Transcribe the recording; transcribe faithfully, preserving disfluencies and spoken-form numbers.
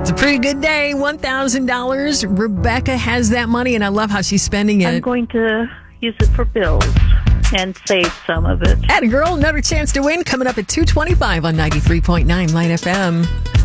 It's a pretty good day. one thousand dollars. Rebecca has that money, and I love how she's spending it. I'm going to use it for bills and save some of it. Atta girl, another chance to win coming up at two twenty-five on ninety-three point nine Light F M.